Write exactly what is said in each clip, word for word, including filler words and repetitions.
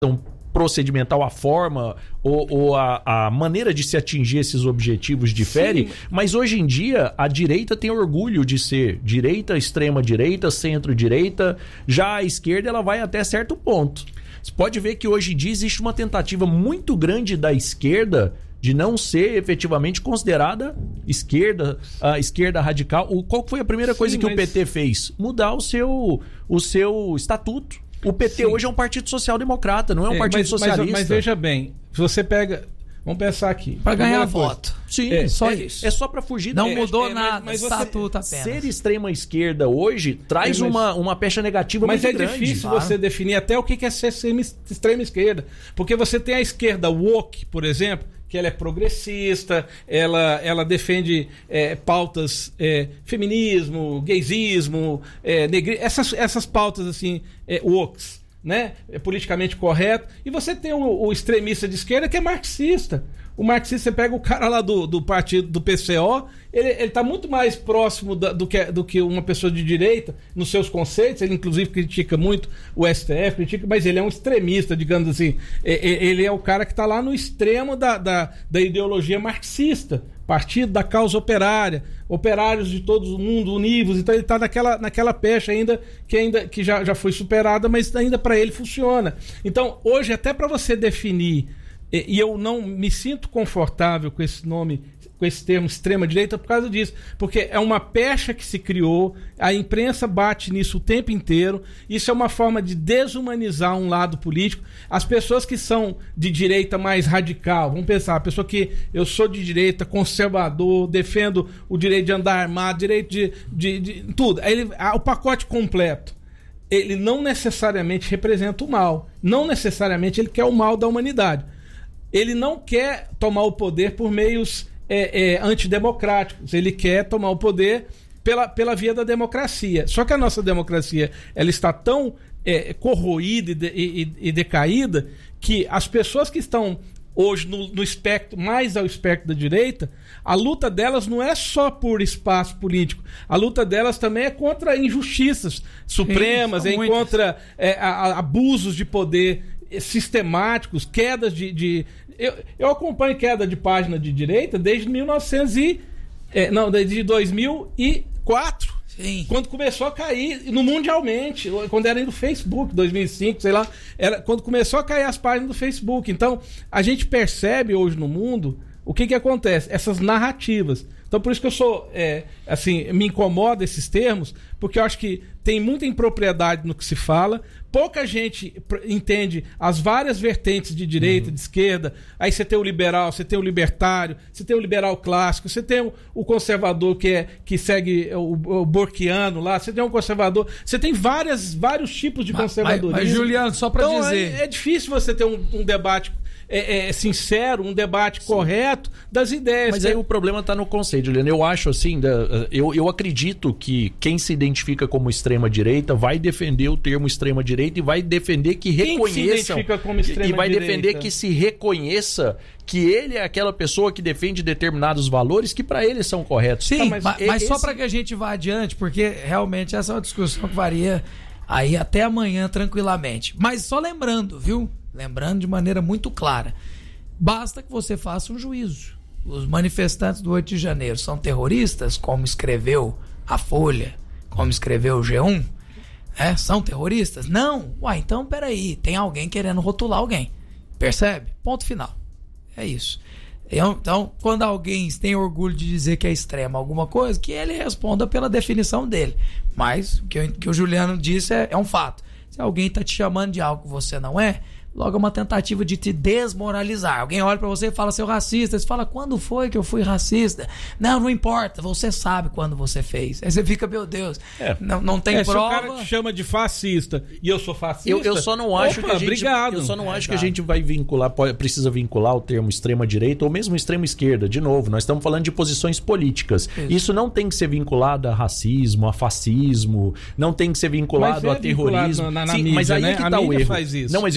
procedimental, a forma ou, ou a, a maneira de se atingir esses objetivos difere, sim, mas hoje em dia a direita tem orgulho de ser direita, extrema-direita, centro-direita, já a esquerda ela vai até certo ponto. Você pode ver que hoje em dia existe uma tentativa muito grande da esquerda de não ser efetivamente considerada esquerda, a esquerda radical. O, qual foi a primeira, sim, coisa que mas... o P T fez? Mudar o seu, o seu estatuto. O P T, sim, hoje é um partido social-democrata, não é um é, partido mas, socialista. Mas, mas veja bem, se você pega... Vamos pensar aqui. Para ganhar voto. Sim, é, só é, isso. É só para fugir. Não é, mudou é, nada, mas, mas estatuto apenas. Ser extrema-esquerda hoje traz é, mas, uma, uma pecha negativa muito grande. Mas é difícil claro. você definir até o que é ser extrema-esquerda. Porque você tem a esquerda woke, por exemplo, que ela é progressista, ela, ela defende é, pautas é, feminismo, gaysismo, é, negri... essas, essas pautas assim, é, wokes. Né? É politicamente correto. E você tem o, o extremista de esquerda que é marxista. O marxista, você pega o cara lá do, do partido do P C O, ele está muito mais próximo da, do, que, do que uma pessoa de direita nos seus conceitos. Ele inclusive critica muito o S T F, critica, mas ele é um extremista, digamos assim. Ele é o cara que está lá no extremo da, da, da ideologia marxista, partido da causa operária, operários de todo o mundo unidos. Então ele está naquela, naquela pecha ainda que, ainda, que já, já foi superada, mas ainda para ele funciona. Então hoje, até para você definir, e, e eu não me sinto confortável com esse nome, com esse termo extrema-direita por causa disso, porque é uma pecha que se criou, a imprensa bate nisso o tempo inteiro, isso é uma forma de desumanizar um lado político. As pessoas que são de direita mais radical, vamos pensar, a pessoa que eu sou de direita, conservador, defendo o direito de andar armado, direito de, de, de tudo, aí ele, o pacote completo, ele não necessariamente representa o mal, não necessariamente ele quer o mal da humanidade, ele não quer tomar o poder por meios É, é, antidemocráticos, ele quer tomar o poder pela, pela via da democracia. Só que a nossa democracia ela está tão é, corroída e, de, e, e decaída que as pessoas que estão hoje no, no espectro, mais ao espectro da direita, a luta delas não é só por espaço político, a luta delas também é contra injustiças supremas, Sim, é contra é, a, a, abusos de poder sistemáticos, quedas de... de eu, eu acompanho queda de página de direita desde mil e novecentos e... É, não, desde dois mil e quatro. Sim. Quando começou a cair, no mundialmente, quando era no Facebook, dois mil e cinco, sei lá, era quando começou a cair as páginas do Facebook. Então, a gente percebe hoje no mundo o que que acontece? Essas narrativas. Então, por isso que eu sou, é, assim, me incomoda esses termos, porque eu acho que tem muita impropriedade no que se fala, pouca gente entende as várias vertentes de direita, uhum. de esquerda, aí você tem o liberal, você tem o libertário, você tem o liberal clássico, você tem o, o conservador que, é, que segue o, o Burkeano lá, você tem um conservador, você tem várias, vários tipos de conservadorismo. Mas, mas Juliano, só para então, dizer... É, é difícil você ter um, um debate... É, é sincero, um debate Sim. correto das ideias. Mas aí o problema está no conceito, Juliano. Eu acho assim, eu, eu acredito que quem se identifica como extrema-direita vai defender o termo extrema-direita e vai defender que reconheçam... Quem se identifica como extrema-direita? E vai defender que se reconheça que ele é aquela pessoa que defende determinados valores que para ele são corretos. Sim, tá, mas, mas, mas esse... só para que a gente vá adiante, porque realmente essa é uma discussão que varia aí até amanhã tranquilamente. Mas só lembrando, viu? Lembrando de maneira muito clara, basta que você faça um juízo. Os manifestantes do oito de janeiro são terroristas, como escreveu a Folha, como escreveu o G um? É, são terroristas? Não. Uai, então peraí, tem alguém querendo rotular alguém. Percebe? Ponto final. É isso. Então, quando alguém tem orgulho de dizer que é extrema alguma coisa, que ele responda pela definição dele. Mas o que, que o Juliano disse é, é um fato. Se alguém está te chamando de algo que você não é, logo é uma tentativa de te desmoralizar. Alguém olha pra você e fala, seu racista. Você fala, quando foi que eu fui racista? Não, não importa, você sabe quando você fez. Aí você fica, meu Deus, é. não, não tem é, prova. Se o cara te chama de fascista e eu sou fascista... Eu, eu só não acho opa, que a gente, obrigado. Eu só não é, acho tá. que a gente vai vincular, pode, precisa vincular o termo extrema-direita ou mesmo extrema-esquerda. De novo, nós estamos falando de posições políticas. Isso. Isso não tem que ser vinculado a racismo, a fascismo, não tem que ser vinculado mas a é terrorismo. Na, na Sim, mídia, mas aí né? é que a tá o erro. Faz isso. Não, mas eu entendo.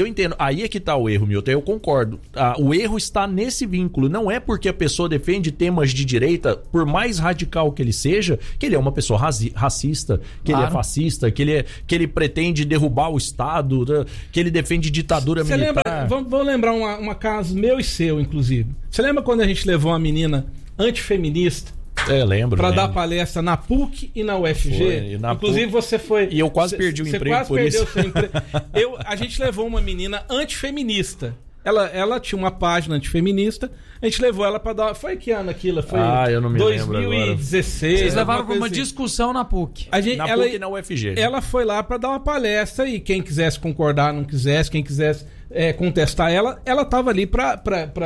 aí é que tá o erro, Milton, eu concordo. Ah, o erro está nesse vínculo. Não é porque a pessoa defende temas de direita, por mais radical que ele seja, que ele é uma pessoa razi- racista, que Claro. ele é fascista, que ele, é, que ele pretende derrubar o Estado, né, que ele defende ditadura Você militar. lembra, vamos, vamos lembrar uma, uma caso meu e seu, inclusive. Você lembra quando a gente levou uma menina antifeminista É, lembro. para lembro. dar palestra na P U C e na U F G? Foi, e na Inclusive P U C. você foi... E eu quase cê- perdi o cê emprego quase por perdeu isso. Seu emprego. Eu, a gente levou uma menina antifeminista. Ela, ela tinha uma página antifeminista. A gente levou ela para dar... Foi que ano aquilo? Foi Ah, eu não me lembro dois mil e dezesseis. Vocês alguma levaram para coisa uma assim. discussão na P U C. A gente, Na ela, P U C e na U F G. ela foi lá para dar uma palestra e quem quisesse concordar, não quisesse, quem quisesse é, contestar ela, ela estava ali para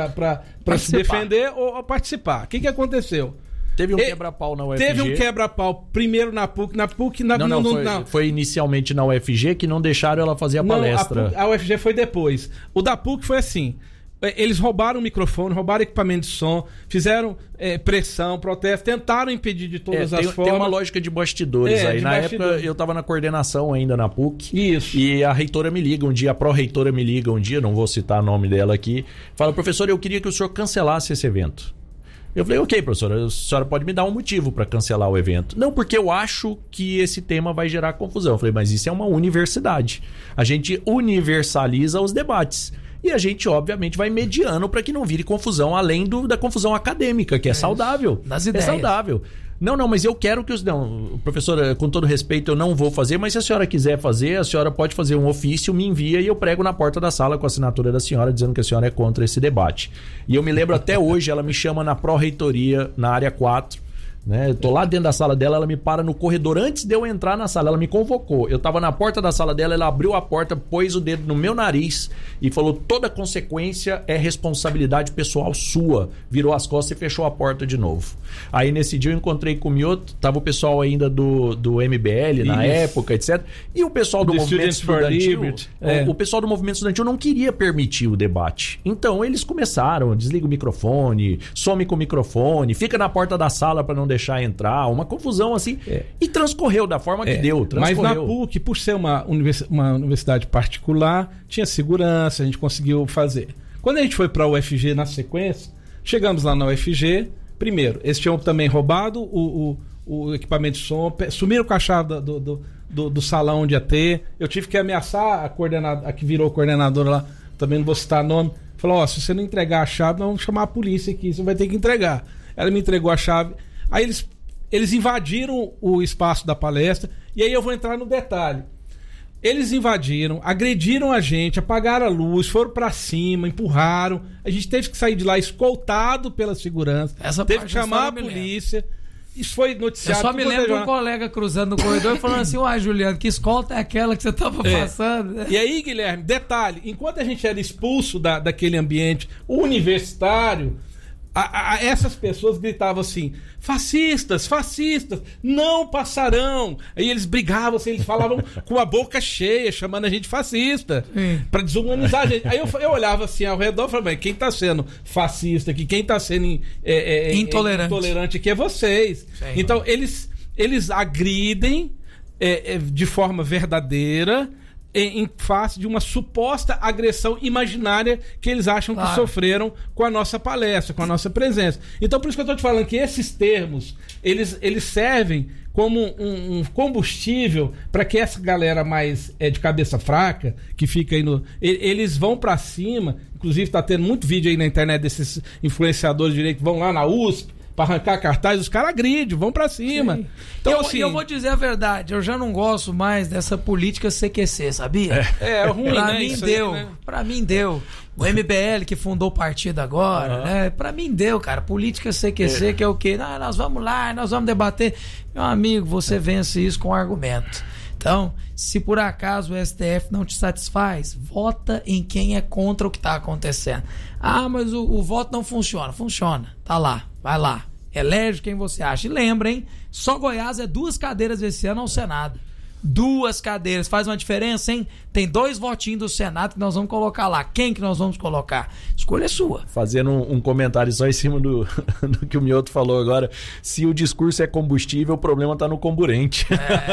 se Participar. defender ou, ou participar. O que, que aconteceu? Teve um E- quebra-pau na U F G. Teve um quebra-pau primeiro na P U C, na P U C, na Não, não, no- foi, não. foi inicialmente na U F G que não deixaram ela fazer a Não, palestra. a, P U C a U F G foi depois. O da P U C foi assim. é, Eles roubaram o microfone, roubaram equipamento de som, fizeram é, pressão, protesto, tentaram impedir de É, todas tem, as tem formas. uma lógica de bastidores É, aí. de Na bastidores. época eu estava na coordenação ainda na P U C. Isso. E a reitora me liga um dia, a pró-reitora me liga um dia, não vou citar o nome dela aqui. Fala, professor, eu queria que o senhor cancelasse esse evento. Eu falei, ok, professora, a senhora pode me dar um motivo para cancelar o evento. Não, porque eu acho que esse tema vai gerar confusão. Eu falei, mas isso é uma universidade. A gente universaliza os debates. E a gente, obviamente, vai mediando para que não vire confusão, além do, da confusão acadêmica, que é, saudável. Das É ideias. saudável. Não, não, mas eu quero que os... Não, professora, com todo respeito, eu não vou fazer, mas se a senhora quiser fazer, a senhora pode fazer um ofício, me envia e eu prego na porta da sala com a assinatura da senhora, dizendo que a senhora é contra esse debate. E eu me lembro até hoje, ela me chama na pró-reitoria, na área quatro, né? Eu tô lá dentro da sala dela, ela me para no corredor antes de eu entrar na sala, ela me convocou. Eu tava na porta da sala dela, ela abriu a porta, pôs o dedo no meu nariz e falou: toda consequência é responsabilidade pessoal sua. Virou as costas e fechou a porta de novo. Aí nesse dia eu encontrei com o Mioto, tava o pessoal ainda do, do M B L na Isso. época, etcétera. E o pessoal do The movimento Students for estudantil, Liberty. o, É. o pessoal do movimento estudantil não queria permitir o debate. Então eles começaram, desliga o microfone, some com o microfone, fica na porta da sala para não deixar entrar, uma confusão assim. É. E transcorreu da forma que É, deu, mas na transcorreu. P U C, por ser uma, univers- uma universidade particular, tinha segurança, a gente conseguiu fazer. Quando a gente foi para a U F G na sequência, chegamos lá na U F G, primeiro, eles tinham também roubado o, o, o equipamento de som, pe- sumiram com a chave do, do, do, do salão onde ia ter. Eu tive que ameaçar a coordenadora, a que virou coordenadora lá, também não vou citar nome, falou: ó, se você não entregar a chave, nós vamos chamar a polícia aqui, você vai ter que entregar. Ela me entregou a chave, aí eles Eles invadiram o espaço da palestra, e aí eu vou entrar no detalhe. Eles invadiram, agrediram a gente, apagaram a luz, foram pra cima, empurraram. A gente teve que sair de lá escoltado pela segurança. Essa teve parte que eu chamar só a me lembro. polícia. Isso foi Eu noticiado. só me tudo lembro de um quanto é jornal. colega cruzando no corredor e falando assim: uai, Juliano, que escolta é aquela que você tava É. passando? E aí, Guilherme, detalhe: enquanto a gente era expulso da, daquele ambiente universitário, a, a, essas pessoas gritavam assim: fascistas, fascistas, não passarão. Aí eles brigavam, assim, eles falavam com a boca cheia, chamando a gente fascista, Sim. pra desumanizar a gente. Aí eu, eu olhava assim ao redor e falava: mas quem tá sendo fascista aqui, quem tá sendo é, é, Intolerante. intolerante aqui é vocês. Sim. Então eles, eles agridem é, é, de forma verdadeira, em, em face de uma suposta agressão imaginária que eles acham Claro. que sofreram com a nossa palestra, com a nossa presença. Então, por isso que eu estou te falando que esses termos, eles, eles servem como um, um combustível para que essa galera mais é, de cabeça fraca, que fica aí no... e- Eles vão para cima, inclusive está tendo muito vídeo aí na internet desses influenciadores de direito que vão lá na U S P para arrancar cartaz, os caras agridem, vão para cima. Sim. Então, eu, assim... eu vou dizer a verdade, eu já não gosto mais dessa política C Q C, sabia? É, é ruim, pra né? mim isso aí, deu, né? pra mim deu. O M B L que fundou o partido agora, né? Pra mim deu, cara. Política C Q C, que é o quê? Ah, nós vamos lá, nós vamos debater. Meu amigo, você vence isso com argumento. Então, se por acaso o S T F não te satisfaz, vota em quem é contra o que está acontecendo. Ah, mas o, o voto não funciona. Funciona. Tá lá. Vai lá. Elege quem você acha. E lembra, hein? Só Goiás é duas cadeiras esse ano ao Senado. duas cadeiras. Faz uma diferença, hein? Tem dois votinhos do Senado que nós vamos colocar lá. Quem que nós vamos colocar? Escolha é sua. Fazendo um, um comentário só em cima do, do que o Mioto falou agora. Se o discurso é combustível, o problema tá no comburente.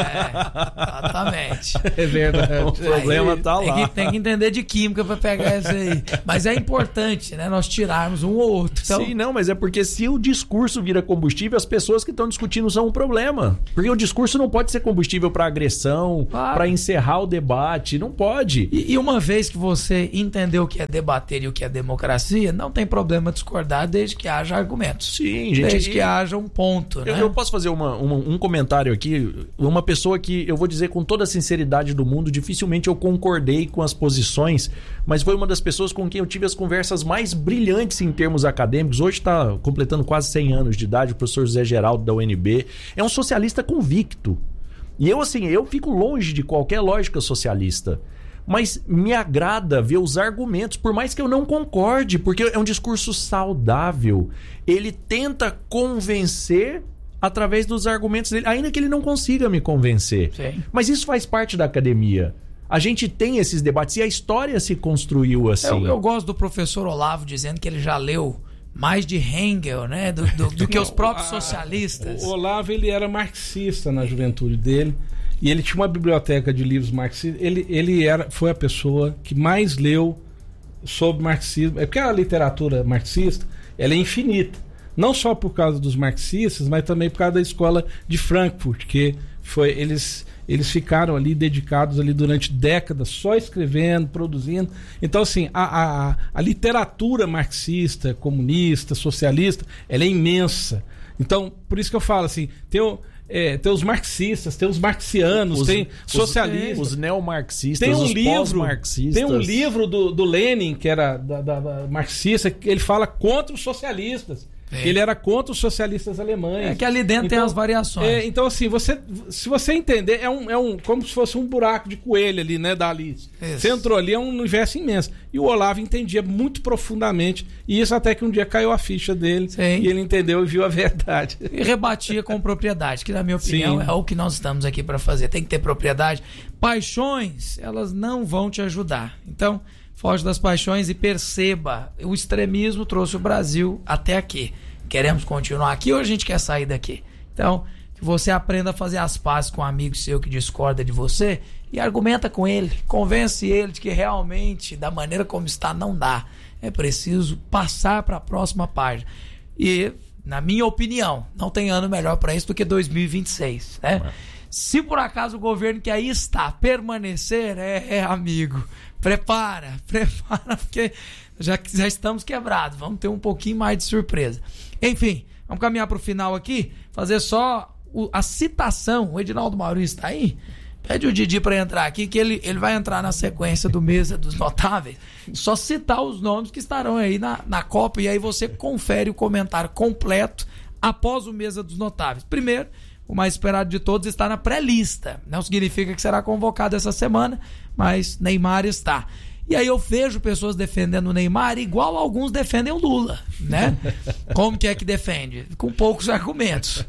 É, exatamente. É verdade. O problema aí, tá tem lá. Que, tem que entender de química pra pegar isso aí. Mas é importante, né? Nós tirarmos um ou outro. Então... Sim, não, mas é porque se o discurso vira combustível, as pessoas que estão discutindo são um problema. Porque o discurso não pode ser combustível para agressão, Claro. para encerrar o debate. Não pode. E, e uma vez que você entendeu o que é debater e o que é democracia, não tem problema discordar desde que haja argumentos. Sim, gente. Desde e- que haja um ponto, Eu, né? eu posso fazer uma, uma- um comentário aqui. Uma pessoa que, eu vou dizer com toda a sinceridade do mundo, dificilmente eu concordei com as posições, mas foi uma das pessoas com quem eu tive as conversas mais brilhantes em termos acadêmicos. Hoje está completando quase cem anos de idade, o professor José Geraldo da U N B. É um socialista convicto. E eu, assim, eu fico longe de qualquer lógica socialista. Mas me agrada ver os argumentos, por mais que eu não concorde, porque é um discurso saudável. Ele tenta convencer através dos argumentos dele, ainda que ele não consiga me convencer. Sim. Mas isso faz parte da academia. A gente tem esses debates e a história se construiu assim. Eu, eu gosto do professor Olavo dizendo que ele já leu mais de Hegel, né? Do, do, do que os próprios socialistas. O Olavo, ele era marxista na juventude dele. E ele tinha uma biblioteca de livros marxistas. Ele, ele era, foi a pessoa que mais leu sobre marxismo. É porque a literatura marxista, ela é infinita. Não só por causa dos marxistas, mas também por causa da escola de Frankfurt, que foi, eles, eles ficaram ali dedicados ali durante décadas, só escrevendo, produzindo. Então, assim, a, a, a literatura marxista, comunista, socialista, ela é imensa. Então, por isso que eu falo assim, tem o... É, tem os marxistas, tem os marxianos, Os- tem os- socialistas. Os neomarxistas, Tem um os livro, pós-marxistas. tem um livro do, do Lenin, que era da, da- da marxista, que ele fala contra os socialistas. É. Ele era contra os socialistas alemães. É que ali dentro tem as variações. É, então, assim, você, se você entender, é, um, é um, como se fosse um buraco de coelho ali, né, da Alice. Isso. Você entrou ali, é um universo imenso. E o Olavo entendia muito profundamente, e isso até que um dia caiu a ficha dele, Sim. e ele entendeu e viu a verdade. E rebatia com propriedade, que na minha opinião Sim. é o que nós estamos aqui para fazer. Tem que ter propriedade. Paixões, elas não vão te ajudar. Então, foge das paixões e perceba, o extremismo trouxe o Brasil até aqui. Queremos continuar aqui ou a gente quer sair daqui? Então, que você aprenda a fazer as pazes com um amigo seu que discorda de você e argumenta com ele, convence ele de que realmente, da maneira como está, não dá. É preciso passar para a próxima página. E, na minha opinião, não tem ano melhor para isso do que dois mil e vinte e seis, né? É. Se por acaso o governo que aí está permanecer, é, é amigo, prepara, prepara, porque já, já estamos quebrados, vamos ter um pouquinho mais de surpresa. Enfim, vamos caminhar para o final aqui, fazer só o, a citação. O Edinaldo Maurício está aí? Pede o Didi para entrar aqui, que ele, ele vai entrar na sequência do Mesa dos Notáveis. Só citar os nomes que estarão aí na, na Copa, e aí você confere o comentário completo após o Mesa dos Notáveis. Primeiro, o mais esperado de todos está na pré-lista. Não significa que será convocado essa semana, mas Neymar está. E aí eu vejo pessoas defendendo o Neymar igual alguns defendem o Lula, né? Como que é que defende? Com poucos argumentos.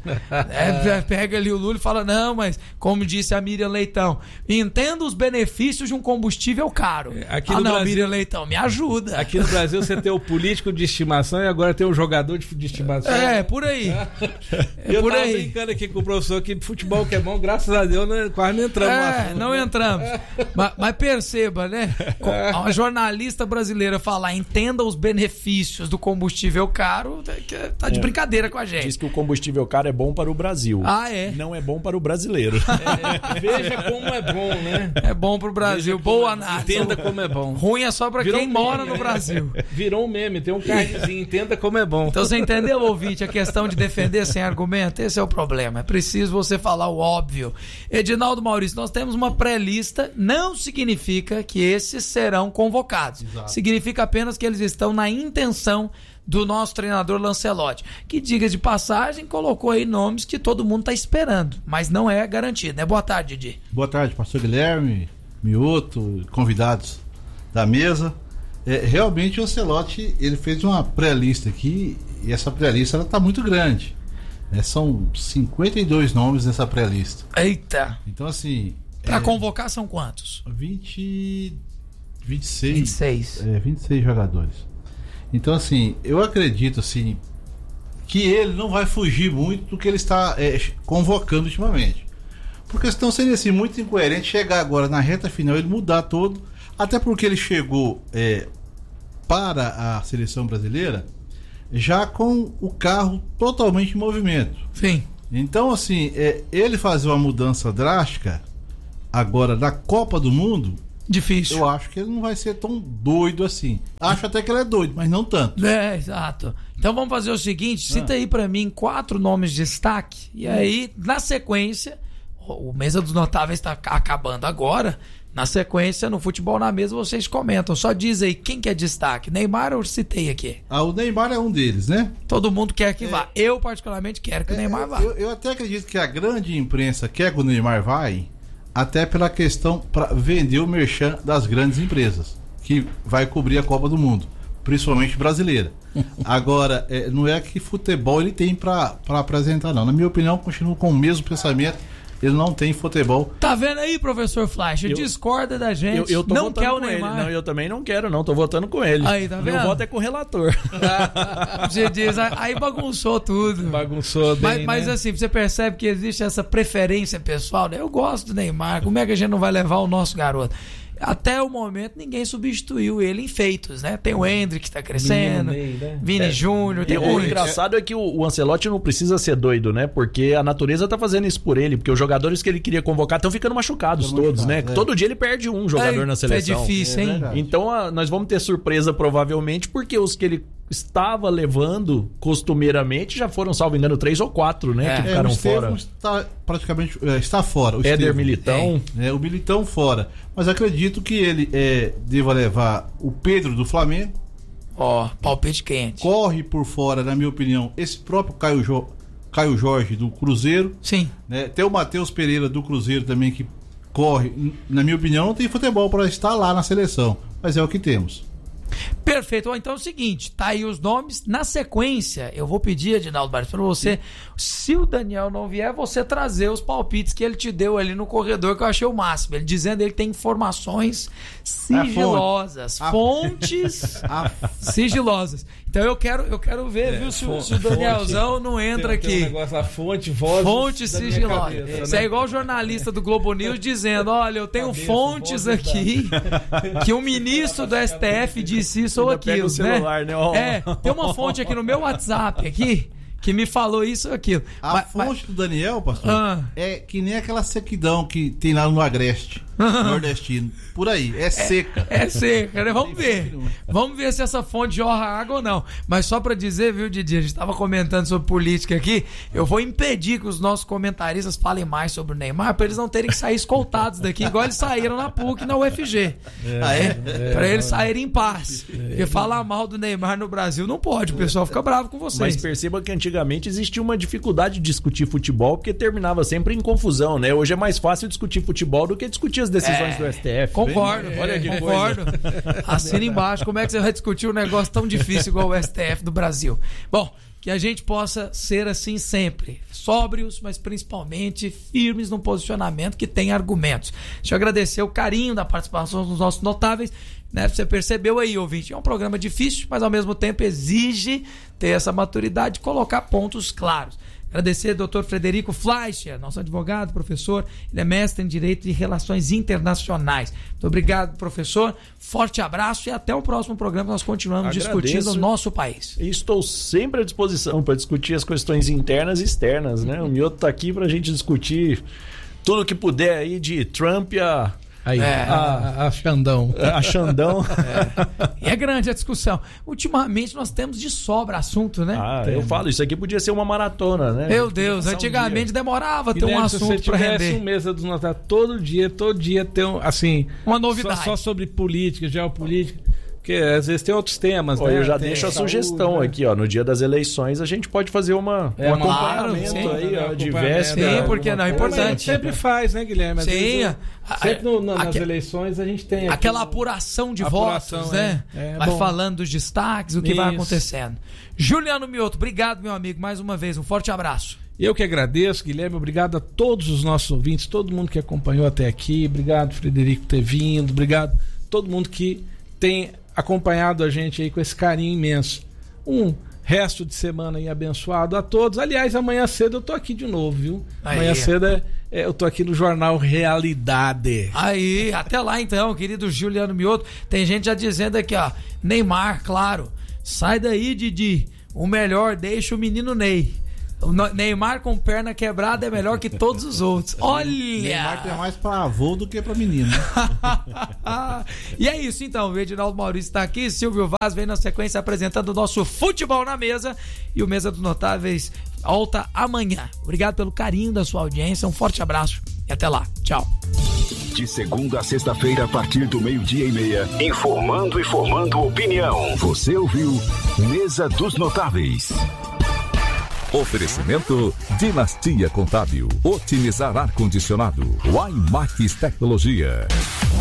É, pega ali o Lula e fala, não, mas como disse a Miriam Leitão, entenda os benefícios de um combustível caro. Aqui ah no não, Brasil, Miriam Leitão, me ajuda. Aqui no Brasil você tem o político de estimação e agora tem o jogador de, de estimação. É, por aí. É eu por tava aí. brincando aqui com o professor que futebol que é bom, graças a Deus, né, quase não entramos. É, lá. não entramos. mas, mas perceba, né? A jornalista brasileira falar, entenda os benefícios do combustível caro, tá de É. brincadeira com a gente. Diz que o combustível caro é bom para o Brasil. Ah, é? Não é bom para o brasileiro. É, veja como é bom, né? É bom pro Brasil. Veja como Boa é- análise. Entenda como é bom. Ruim é só pra Virou quem um mora meme, no né? Brasil. Virou um meme, tem um cardzinho, entenda como é bom. Então você entendeu, ouvinte, a questão de defender sem argumento? Esse é o problema. É preciso você falar o óbvio. Edinaldo Maurício, nós temos uma pré-lista, não significa que esses serão convocados. Exato. Significa apenas que eles estão na intenção do nosso treinador Lancelotti, que, diga de passagem, colocou aí nomes que todo mundo está esperando, mas não é garantido, né? Boa tarde, Didi. Boa tarde, pastor Guilherme, Mioto, convidados da mesa. É, realmente o Ancelotti, ele fez uma pré-lista aqui, e essa pré-lista ela tá muito grande. É, são cinquenta e dois nomes nessa pré-lista. Eita! Então, assim, Para é, convocar são quantos? vinte, vinte e seis. vinte e seis. É, vinte e seis jogadores. Então, assim, eu acredito, assim, que ele não vai fugir muito do que ele está é, convocando ultimamente. Porque estão sendo, assim, muito incoerente chegar agora na reta final, ele mudar todo, até porque ele chegou é, para a seleção brasileira já com o carro totalmente em movimento. Sim. Então, assim, é, ele fazer uma mudança drástica agora na Copa do Mundo, difícil. eu acho que ele não vai ser tão doido assim. Acho até que ele é doido, mas não tanto. É, exato. Então vamos fazer o seguinte, cita ah. aí pra mim quatro nomes de destaque, e aí, na sequência, o Mesa dos Notáveis tá acabando agora, na sequência, no Futebol na Mesa, vocês comentam. Só diz aí quem que é destaque. Neymar eu citei aqui. Ah, o Neymar é um deles, né? Todo mundo quer que é, vá. Eu, particularmente, quero que é, o Neymar vá. Eu, eu até acredito que a grande imprensa quer que o Neymar vá, até pela questão para vender o merchan das grandes empresas, que vai cobrir a Copa do Mundo, principalmente brasileira. Agora, é, não é que futebol ele tem para apresentar, não. Na minha opinião, continuo com o mesmo pensamento. Ele não tem futebol. Tá vendo aí, professor Flash? Eu, discorda da gente. Eu, eu tô não quer o com Neymar. Ele. Não, eu também não quero, não. Tô votando com ele. Aí, tá vendo? Meu voto é com o relator. Você diz, aí bagunçou tudo. Bagunçou bem, Mas, mas né? assim, você percebe que existe essa preferência pessoal, né? Eu gosto do Neymar. Como é que a gente não vai levar o nosso garoto? Até o momento, ninguém substituiu ele em feitos, né? Tem o Hendrick que tá crescendo, Vini, né? Vini é. Júnior, tem o muito. O engraçado é que o, o Ancelotti não precisa ser doido, né? Porque a natureza tá fazendo isso por ele, porque os jogadores que ele queria convocar estão ficando machucados Tô todos, machucado, né? É. Todo dia ele perde um jogador é, na seleção. É difícil, hein? É então a, nós vamos ter surpresa provavelmente, porque os que ele estava levando costumeiramente já foram, salvo engano, três ou quatro, né? É. Que ficaram é, o fora. Está praticamente é, está fora. O Éder Estevão, Militão. É, é, o Militão fora. Mas acredito que ele é, deva levar o Pedro do Flamengo. Ó, oh, palpite quente. Corre por fora, na minha opinião, esse próprio Caio, jo... Caio Jorge do Cruzeiro. Sim. Né? Tem o Matheus Pereira do Cruzeiro também que corre. Na minha opinião, não tem futebol para estar lá na seleção. Mas é o que temos. Perfeito. Então é o seguinte, tá aí os nomes. Na sequência, eu vou pedir, Edinaldo Barros, para você, se o Daniel não vier, você trazer os palpites que ele te deu ali no corredor, que eu achei o máximo. Ele dizendo ele tem informações sigilosas, fontes sigilosas. Então eu quero, eu quero ver, é, viu, se, fonte, se o Danielzão fonte, não entra tem, aqui. Tem um negócio, a fonte, voz fonte sigilosa. Cabeça, Isso né? é igual o jornalista do Globo News dizendo, olha, eu tenho cabeça, fontes aqui da... que o ministro do S T F disse isso ou aquilo, né? Celular, né? Oh. É, tem uma fonte aqui no meu WhatsApp aqui que me falou isso ou aquilo. A mas, fonte mas... do Daniel, pastor, ah. é que nem aquela sequidão que tem lá no Agreste nordestino. Por aí, é seca. É, é seca, né? Vamos ver. Vamos ver se essa fonte jorra água ou não. Mas só pra dizer, viu, Didi, a gente tava comentando sobre política aqui, eu vou impedir que os nossos comentaristas falem mais sobre o Neymar pra eles não terem que sair escoltados daqui, igual eles saíram na P U C e na U F G. É, ah, é? É, pra eles saírem em paz. É, porque falar mal do Neymar no Brasil não pode, o pessoal fica bravo com vocês. Mas perceba que antigamente existia uma dificuldade de discutir futebol, porque terminava sempre em confusão, né? Hoje é mais fácil discutir futebol do que discutir as decisões é, do S T F. Concordo, é, olha que concordo. Coisa. Assina embaixo. Como é que você vai discutir um negócio tão difícil igual o S T F do Brasil? Bom, que a gente possa ser assim sempre. Sóbrios, mas principalmente firmes no posicionamento que tem argumentos. Deixa eu agradecer o carinho da participação dos nossos notáveis. Né? Você percebeu aí, ouvinte, é um programa difícil, mas ao mesmo tempo exige ter essa maturidade de colocar pontos claros. Agradecer ao doutor Frederico Fleischer, nosso advogado, professor, ele é mestre em Direito e Relações Internacionais. Muito obrigado, professor. Forte abraço e até o próximo programa. Nós continuamos Agradeço. discutindo o nosso país. E estou sempre à disposição para discutir as questões internas e externas, né? O Mioto está aqui para a gente discutir tudo que puder aí de Trump a... Aí, é, a, a Xandão. A Xandão. É. E é grande a discussão. Ultimamente nós temos de sobra assunto, né? Ah, Tem. eu falo, isso aqui podia ser uma maratona, né? Meu Deus, antigamente um demorava ter um assunto para render. Se um mesa dos notáveis todo dia, todo dia ter um, assim, uma novidade. Só, só sobre política, geopolítica. Porque às vezes tem outros temas, Ó, né? Eu já tem deixo a saúde, sugestão né? aqui, ó. No dia das eleições a gente pode fazer uma, é, um acompanhamento claro, aí, ó, de Sim, véspera. porque não, é importante. A gente sempre faz, né, Guilherme? Às sim. Vezes, a, sempre no, no, nas aqu... eleições a gente tem... Aquela aqui, apuração de apuração, votos, né? É, é vai bom. falando dos destaques, o que Isso. vai acontecendo. Juliano Mioto, obrigado, meu amigo, mais uma vez. Um forte abraço. Eu que agradeço, Guilherme, obrigado a todos os nossos ouvintes, todo mundo que acompanhou até aqui, obrigado, Frederico, por ter vindo, obrigado a todo mundo que tem acompanhado a gente aí com esse carinho imenso. Um resto de semana aí abençoado a todos. Aliás, amanhã cedo eu tô aqui de novo, viu? Aí. Amanhã cedo é, é, eu tô aqui no Jornal Realidade. Aí, até lá então, querido Juliano Mioto. Tem gente já dizendo aqui, ó, Neymar, claro, sai daí, Didi, o melhor deixa o menino Ney. O Neymar com perna quebrada é melhor que todos os outros. Olha! Neymar tem mais pra avô do que pra menino. E é isso então, o Edinaldo Maurício está aqui, Silvio Vaz vem na sequência apresentando o nosso Futebol na Mesa e o Mesa dos Notáveis volta amanhã. Obrigado pelo carinho da sua audiência, um forte abraço e até lá. Tchau. De segunda a sexta-feira, a partir do meio-dia e meia, informando e formando opinião. Você ouviu Mesa dos Notáveis. Oferecimento Dinastia Contábil. Otimizar ar-condicionado. Waimax Tecnologia.